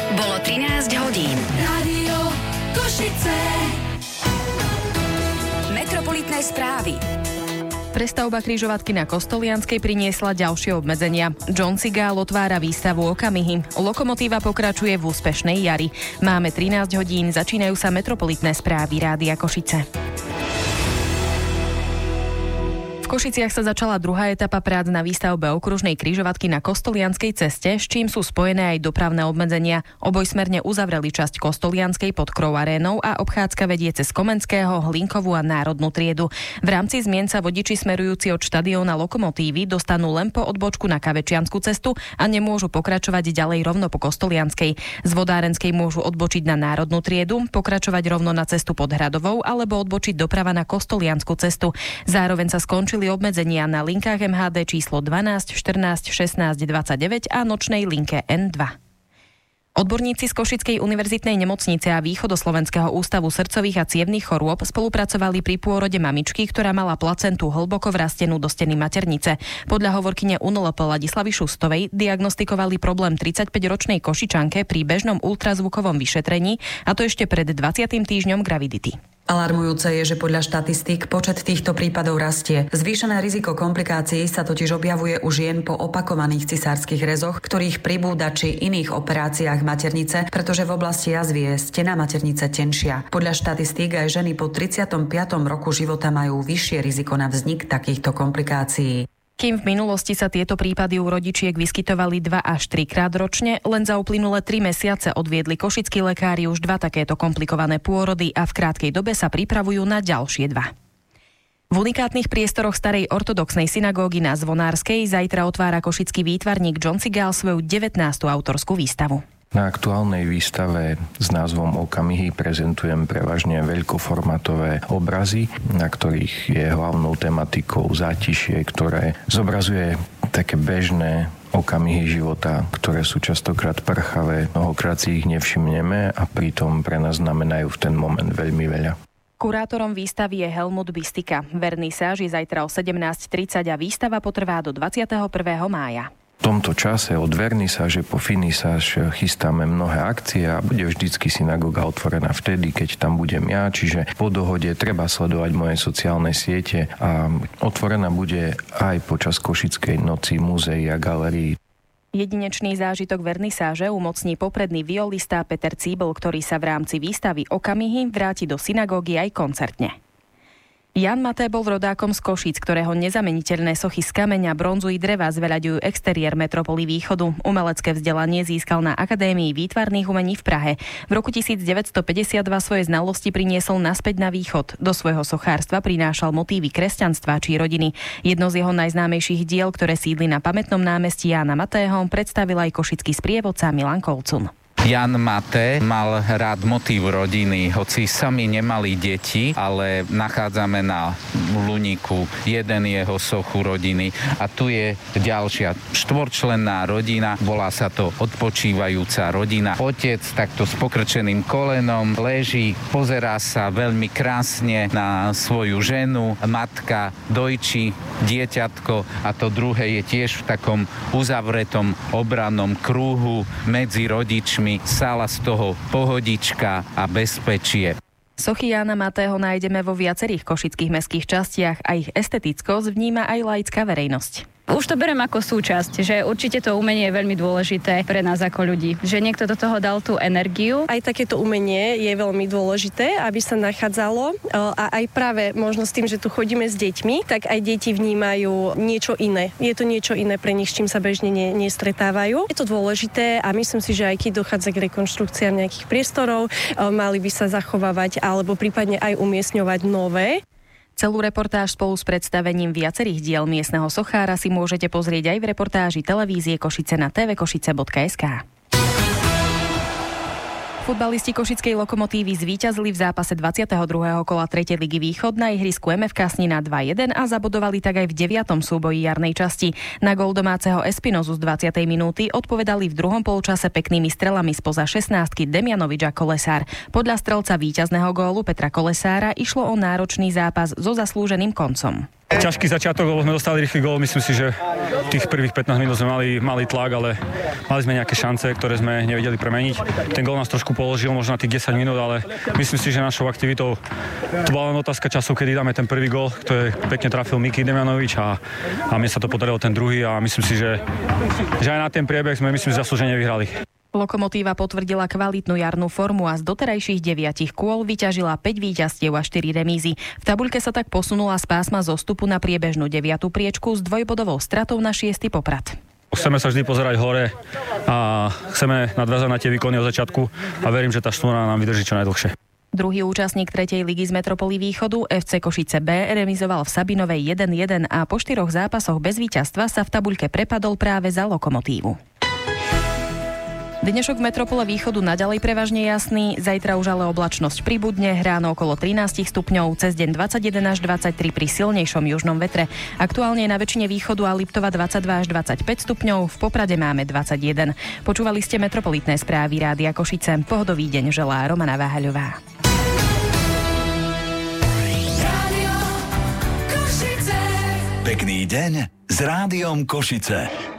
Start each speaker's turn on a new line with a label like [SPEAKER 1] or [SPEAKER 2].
[SPEAKER 1] Bolo 13 hodín. Radio Košice. Metropolitné správy.
[SPEAKER 2] Prestavba križovatky na Kostolianskej priniesla ďalšie obmedzenia. John Cigál otvára výstavu Okamihy. Lokomotíva pokračuje v úspešnej jari. Máme 13 hodín, začínajú sa metropolitné správy Rádia Košice. V Košiciach sa začala druhá etapa prác na výstavbe okružnej križovatky na Kostolianskej ceste, s čím sú spojené aj dopravné obmedzenia. Obojsmerne uzavreli časť Kostolianskej pod Krov arénou a obchádzka vedie cez Komenského, Hlinkovú a Národnú triedu. V rámci zmien sa vodiči smerujúci od štadióna Lokomotívy dostanú len po odbočku na Kavečiansku cestu a nemôžu pokračovať ďalej rovno po Kostolianskej. Z Vodárenskej môžu odbočiť na Národnú triedu, pokračovať rovno na cestu pod Hradovou alebo odbočiť doprava na Kostoliansku cestu. Zároveň sa skončili obmedzenia na linkách MHD číslo 12, 14, 16, 29 a nočnej linke N2. Odborníci z Košickej univerzitnej nemocnice a Východoslovenského ústavu srdcových a cievnych chorôb spolupracovali pri pôrode mamičky, ktorá mala placentu hlboko vrastenú do steny maternice. Podľa hovorkyne UNLP Ladislavy Šustovej diagnostikovali problém 35-ročnej Košičanke pri bežnom ultrazvukovom vyšetrení, a to ešte pred 20. týždňom gravidity.
[SPEAKER 3] Alarmujúce je, že podľa štatistík počet týchto prípadov rastie. Zvýšené riziko komplikácií sa totiž objavuje u žien po opakovaných cisárskych rezoch, ktorých pribúda či iných operáciách maternice, pretože v oblasti jazvy je stena maternice tenšia. Podľa štatistík aj ženy po 35. roku života majú vyššie riziko na vznik takýchto komplikácií.
[SPEAKER 2] Kým v minulosti sa tieto prípady u rodičiek vyskytovali 2 až 3 krát ročne, len za uplynulé 3 mesiace odviedli košickí lekári už 2 takéto komplikované pôrody a v krátkej dobe sa pripravujú na ďalšie 2. V unikátnych priestoroch starej ortodoxnej synagógy na Zvonárskej zajtra otvára košický výtvarník John Cigál svoju 19. autorskú výstavu.
[SPEAKER 4] Na aktuálnej výstave s názvom Okamihy prezentujem prevažne veľkoformátové obrazy, na ktorých je hlavnou tematikou zátišie, ktoré zobrazuje také bežné okamihy života, ktoré sú častokrát prchavé, mnohokrát si ich nevšimneme a pritom pre nás znamenajú v ten moment veľmi veľa.
[SPEAKER 2] Kurátorom výstavy je Helmut Bistika. Vernisáž je zajtra o 17:30 a výstava potrvá do 21. mája.
[SPEAKER 4] V tomto čase od vernisáže po finisáž chystáme mnohé akcie a bude vždycky synagóga otvorená vtedy, keď tam budem ja, čiže po dohode treba sledovať moje sociálne siete a otvorená bude aj počas Košickej noci múzeí a galérií.
[SPEAKER 2] Jedinečný zážitok vernisáže umocní popredný violista Peter Cíbl, ktorý sa v rámci výstavy Okamihy vráti do synagógy aj koncertne. Jan Maté bol rodákom z Košíc, ktorého nezameniteľné sochy z kameňa, bronzu i dreva zveľaďujú exteriér metropoly Východu. Umelecké vzdelanie získal na Akadémii výtvarných umení v Prahe. V roku 1952 svoje znalosti priniesol naspäť na východ. Do svojho sochárstva prinášal motívy kresťanstva či rodiny. Jedno z jeho najznámejších diel, ktoré sídli na pamätnom námestí Jána Matého, predstavil aj košický sprievodca Milan Kolcun.
[SPEAKER 5] Jan Maté mal rád motív rodiny, hoci sami nemali deti, ale nachádzame na Luníku jeden jeho sochu rodiny a tu je ďalšia štvorčlenná rodina, volá sa to odpočívajúca rodina. Otec takto s pokrčeným kolenom leží, pozerá sa veľmi krásne na svoju ženu, matka dojčí dieťatko a to druhé je tiež v takom uzavretom obrannom kruhu medzi rodičmi. Sála z toho pohodička a bezpečie.
[SPEAKER 2] Sochy Jána Matého nájdeme vo viacerých košických mestských častiach a ich estetickosť vníma aj laická verejnosť.
[SPEAKER 6] Už to berem ako súčasť, že určite to umenie je veľmi dôležité pre nás ako ľudí. Že niekto do toho dal tú energiu.
[SPEAKER 7] Aj takéto umenie je veľmi dôležité, aby sa nachádzalo a aj práve možno s tým, že tu chodíme s deťmi, tak aj deti vnímajú niečo iné. Je to niečo iné pre nich, s čím sa bežne nestretávajú. Je to dôležité a myslím si, že aj keď dochádza k rekonštrukciám nejakých priestorov, mali by sa zachovávať alebo prípadne aj umiestňovať nové.
[SPEAKER 2] Celú reportáž spolu s predstavením viacerých diel miestneho sochára si môžete pozrieť aj v reportáži televízie Košice na tvkošice.sk. Futbalisti košickej Lokomotívy zvíťazili v zápase 22. kola 3. ligy Východ na ihrisku MFK Snina 2-1 a zabodovali tak aj v 9. súboji jarnej časti. Na gól domáceho Espinozu z 20. minúty odpovedali v druhom polčase peknými strelami spoza 16-ky Demianovič a Kolesár. Podľa strelca víťazného gólu Petra Kolesára išlo o náročný zápas so zaslúženým koncom.
[SPEAKER 8] Ťažký začiatok, lebo sme dostali rýchly gól. Myslím si, že tých prvých 15 minút sme mali tlak, ale mali sme nejaké šance, ktoré sme nevedeli premeniť. Ten gól nás trošku položil, možno na tých 10 minút, ale myslím si, že našou aktivitou to bola len otázka času, kedy dáme ten prvý gól, ktorý pekne trafil Miki Demjanovič a mne sa to podarilo ten druhý a myslím si, že aj na ten priebeh sme zaslúžene vyhrali.
[SPEAKER 2] Lokomotíva potvrdila kvalitnú jarnú formu a z doterajších 9 kôl vyťažila 5 víťazstiev a 4 remízy. V tabuľke sa tak posunula z pásma zostupu na priebežnú 9. priečku s dvojbodovou stratou na 6. Poprad.
[SPEAKER 8] Chceme sa vždy pozerať hore a chceme nadviazať na tie výkony od začiatku a verím, že tá šnúra nám vydrží čo najdlhšie.
[SPEAKER 2] Druhý účastník 3. ligy z Metropoly Východu, FC Košice B, remizoval v Sabinovej 1-1 a po 4 zápasoch bez víťazstva sa v tabuľke prepadol práve za Lokomotívu. Dnešok v Metropole Východu naďalej prevažne jasný, zajtra už ale oblačnosť pribudne, ráno okolo 13 stupňov, cez deň 21 až 23 pri silnejšom južnom vetre. Aktuálne je na väčšine východu a Liptova 22 až 25 stupňov, v Poprade máme 21. Počúvali ste metropolitné správy Rádia Košice. Pohodový deň želá Romana Váhaľová.
[SPEAKER 1] Pekný deň s Rádiom Košice.